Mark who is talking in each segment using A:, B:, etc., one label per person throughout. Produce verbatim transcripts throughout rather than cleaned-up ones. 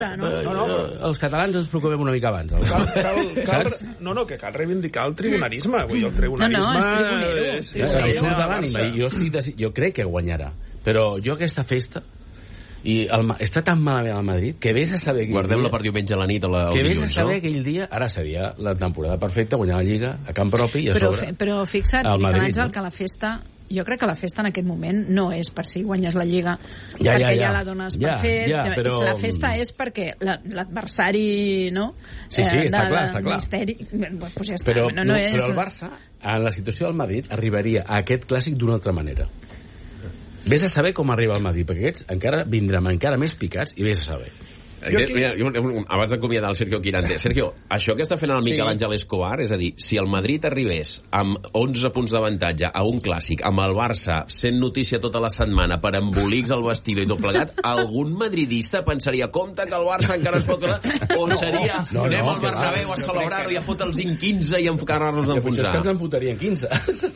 A: No, no, no, els catalans ens preocupem una mica abans.
B: Cal, cal, cal, no, no, que cal reivindicar el tribunarisme. Vull dir, el tribunarisme...
A: No, no, és
B: tribunero. És,
A: és, em surt de l'ànima i jo, estic de, jo crec que guanyarà. Però jo aquesta festa... I el, està tan malament al Madrid que vés a saber...
C: Guardem-la per diumenge a la nit, a la,
A: que
C: dilluns,
A: vés a saber
C: no?
A: aquell dia... Ara seria la temporada perfecta, guanyar la Lliga a camp propi i a
D: però,
A: sobre...
D: Però fixa't,
A: Madrid,
D: Àngel,
A: no?
D: que la festa... Jo crec que la festa en aquest moment no és per si guanyes la Lliga,
A: ja,
D: perquè
A: ja, ja.
D: ja la dones
A: ja,
D: per fet.
A: ja, però...
D: La festa és perquè l'adversari, no?
A: Sí, sí,
D: eh,
A: està
D: de,
A: clar,
D: de
A: està clar.
D: Misteri... Pues ja està.
A: Però,
D: no, no,
A: no,
D: és...
A: però el Barça, en la situació del Madrid, arribaria a aquest clàssic d'una altra manera. Vés a saber com arriba el Madrid, perquè aquests encara vindran encara més picats i vés a saber.
C: Jo, mira, jo, abans d'acomiadar el Sergio Quirante, Sergio, això que està fent el Miquel
E: Sí.
C: Àngel Escobar, és a dir, si el Madrid arribés amb onze punts d'avantatge a un clàssic, amb el Barça sent notícia tota la setmana per embolics al vestidor i tot plegat, algun madridista pensaria, compte que el Barça encara es pot donar, o no, seria,
A: no, no,
C: anem
A: no,
C: al Bernabéu a celebrar-ho i a fotre'ls en quinze i a enfocar-nos
A: Ja, potser és
C: d'enfonsar.
A: que ens en fotrien quinze.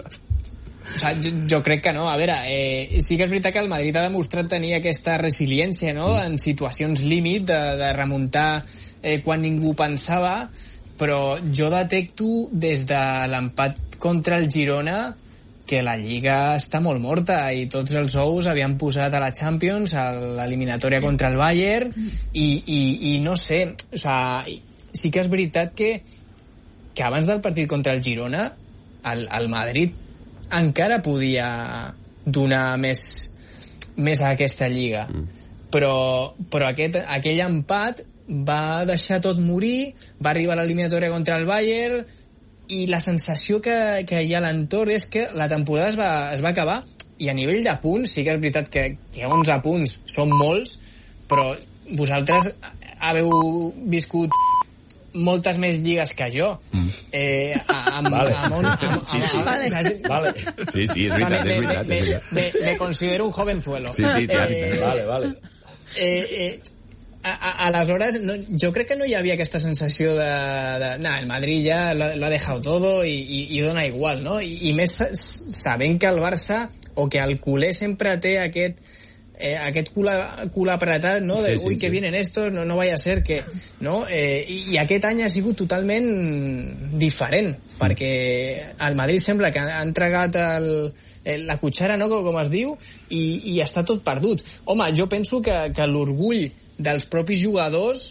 E: O sigui, jo, jo crec que no. A veure, eh, sí que és veritat que el Madrid ha demostrat tenir aquesta resiliència, no?, en situacions límit de, de remuntar eh, quan ningú pensava, però jo detecto des de l'empat contra el Girona que la Lliga està molt morta i tots els ous havien posat a la Champions, a l'eliminatòria contra el Bayern, i, i, i no sé, o sigui, sí que és veritat que, que abans del partit contra el Girona el, el Madrid encara podia donar més, més a aquesta lliga, mm. però, però aquest, aquell empat va deixar tot morir, va arribar a l'eliminatòria contra el Bayern i la sensació que, que hi ha a l'entorn és que la temporada es va, es va acabar, i a nivell de punts sí que és veritat que, que onze punts són molts, però vosaltres haveu viscut moltes més lligues que jo. Mm. Eh, amb,
A: vale.
E: amb, amb, amb,
A: sí, sí.
E: amb,
A: Vale. vale.
C: Sí, sí, és veritat, és veritat.
E: Me,
C: és veritat.
E: me, me, me considero un jovenzuelo.
C: Sí, sí, clar.
E: Eh,
A: Vale, vale.
E: Eh, eh, a, a, aleshores, no, jo crec que no hi havia aquesta sensació de... de nah, el Madrid ja lo, lo ha dejado todo i, i, i dona igual, no? I, i més sabent que el Barça, o que el culer sempre té aquest... Eh, aquest cul, cul apretat, no? De,
A: sí, sí,
E: ui, que
A: sí.
E: vienen estos, no, no vaya a ser que... No? Eh, i, I aquest any ha sigut totalment diferent, perquè al Madrid sembla que ha entregat el, el, la cuchara, no? Com, com es diu, i, i està tot perdut. Home, jo penso que, que l'orgull dels propis jugadors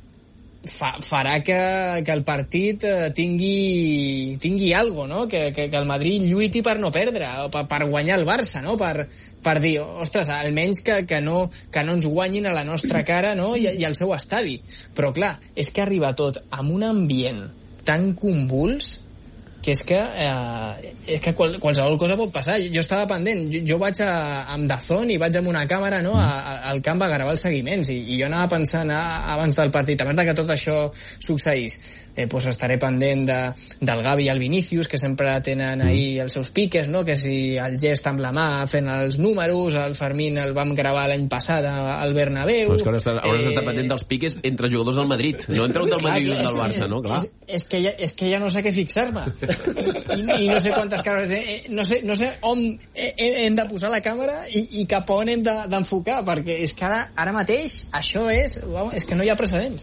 E: fa, farà que, que el partit eh, tingui, tingui algo, no? Que, que, que el Madrid lluiti per no perdre, o per, per guanyar el Barça, no? Per, per dir, ostres, almenys que, que, no, que no ens guanyin a la nostra cara, no? I, i al seu estadi. Però clar, és que arriba tot amb un ambient tan convuls que és que, eh, és que qual, qualsevol cosa pot passar. Jo estava pendent, jo, jo vaig a, amb Dazón i vaig amb una càmera, no, a, a, al camp a gravar els seguiments, i, i jo anava pensant a, abans del partit, abans de que tot això succeís, eh, pues estaré pendent de, del Gavi i el Vinícius, que sempre tenen ahí els seus piques, no? Que si el gest amb la mà fent els números, el Fermín el vam gravar l'any passat al Bernabéu.
C: Però és que hauràs d'estar, hauràs d'estar pendent dels piques entre jugadors del Madrid, no entre un del Madrid i un del Barça, no? Clar.
E: És, és, que ja, és que ja no sé què fixar-me. I, i no sé quantes cares, eh, no sé, no sé on hem de posar la càmera i, i cap on hem d'enfocar, de, perquè és que ara, ara mateix això és, és que no hi ha precedents.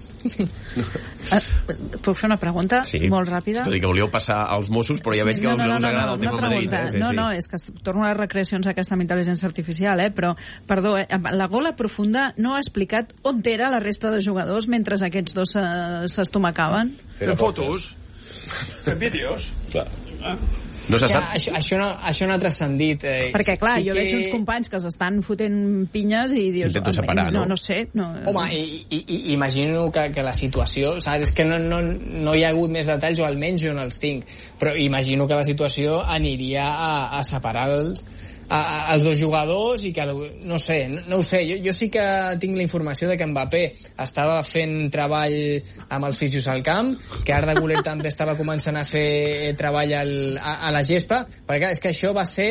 D: Uh, puc fer una pregunta
C: sí.
D: molt ràpida?
C: És a dir, que volíeu passar als Mossos, però ja veig que
D: no, no,
C: us, us
D: no,
C: agrada
D: no,
C: el tema
D: una
C: Madrid.
D: pregunta.
C: Eh? Sí,
D: no,
C: sí.
D: no, és que torno a les recreacions aquesta amb intel·ligència artificial, eh? Però, perdó, eh? La gola profunda no ha explicat on era la resta de jugadors mentre aquests dos s'estomacaven?
B: Fent fotos, fent vídeos.
A: Clar.
B: Ah.
C: No se
E: Ja,
C: sap.
E: això, això, no, això no ha transcendit. Eh,
D: Perquè, clar,
E: sí
D: jo
E: que...
D: veig uns companys que s'estan fotent pinyes i dius...
C: Intento separar,
D: no?
C: no?
D: No sé. No...
E: Home, i, i, i, imagino que, que la situació... Saps? És que no, no, no hi ha hagut més detalls, o almenys jo no els tinc, però imagino que la situació aniria a, a separar els, a, a, els dos jugadors i que, no sé, no, no ho sé, jo, jo sí que tinc la informació de que Mbappé estava fent treball amb els fisios al camp, que Arda Güler també estava començant a fer treball al, a, a la gespa, perquè clar, és que això va ser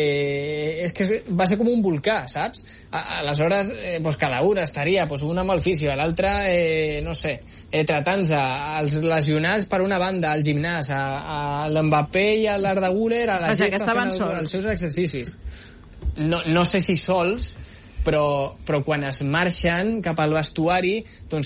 E: eh, és que va ser com un volcà, saps? A, aleshores, eh, pues cada un estaria pues un amb el fisio, l'altre eh, no sé, eh, tratant-se els lesionats per una banda al gimnàs, a, a l'Mbappé i a l'Arda Güler a la
D: Vaja, que
E: gespa
D: estaven
E: fent el,
D: sols.
E: els seus exercicis. No, no sé si sols, però, però quan es marxen cap al vestuari, doncs